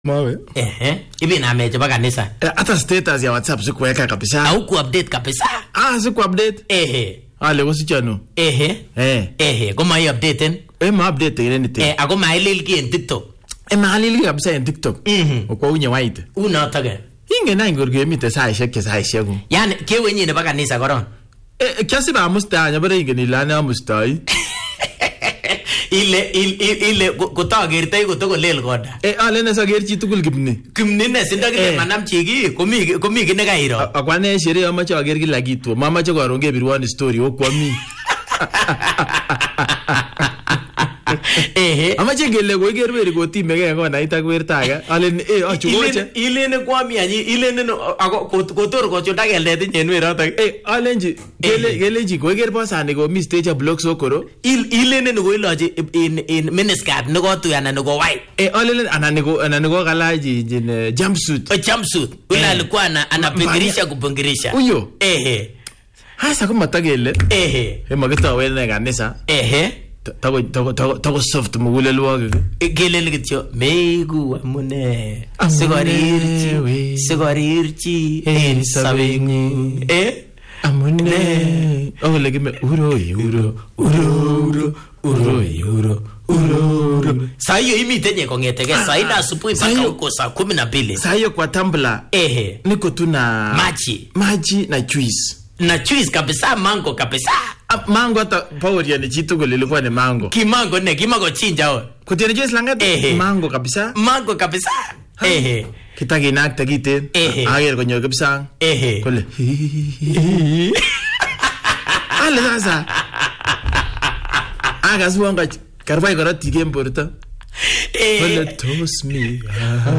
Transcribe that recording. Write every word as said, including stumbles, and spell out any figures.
Mawe. Ehe. Hivi na meje baka kanisa. Hata status ya WhatsApp sikuweka kabisa. Au ku update kabisa. Ah, siku update. Ehe. Ah, leo sichano. Ehe. Eh. Ehe, koma hi update. Eh, ma update ile nite. Eh, ako mailil ki en TikTok. Eh, ma alili kabisa en TikTok. Mhm. Kwa unye white. Una tage. Inge na ingorge mite sai sheke sai shegu. Yani kewe nyine baka kanisa koron. Eh, kiasi ba musta nya bare inge ni lana mustai. Ile ile ile kotagertoi kotogolel goda. Eh, ale na sagerchi tugul kibni. Kimni ne sinda kile manam chigi komi komi kine kairo. Akwane shere amache ager kila kitu. Mama che koronge birwani story okwami. Ehe. Amache ngele ko iger beri ko time ke ko naita kwertaga. Ale eh achugoche. Ile ne kwami anyi ile ne ako kotor ko chuta gelde tinye nwerota. Eh alenji gele geleji ko iger pasani ko mi stage block sokoro. Il ile ne ko iloji in in miniskirt ne ko tu ana ne ko white. Eh ale ana ne ko ana ne ko kalaji jin jumpsuit. A jumpsuit. Ula alikuwa ana anapengirisha kupengirisha. Uyo. Ehe. Hasa kuma tagele. Ehe. Eh magita wele kanisa. Ehe. Tago tago tago tago soft mugule luwage. Gelele kityo meigu amune. Sigorirchi. Sigorirchi en sabengu. Eh? Amune. Oh legi me uro uro uro uro uro uro. Sayo imitenye kongeteke saida asubuhi mpaka huko saa kumi na mbili. Sayo kwa tumbler. Ehe. Niko tu na maji. Maji na juice. Na juice kabisa, mango kabisa. Mango hata power ya ni chitu gole ilikuwa ni mango. Kimango ne kimango chinja ho. Kutia juice langati. Ehe. Mango kabisa. Mango kabisa. Ehe. Kitagi nak tagite. Ehe. Ager konyo kabisa. Ehe. Kole. Ale sasa. Aga suanga karbai korati game porta. Eh. Kole toss me.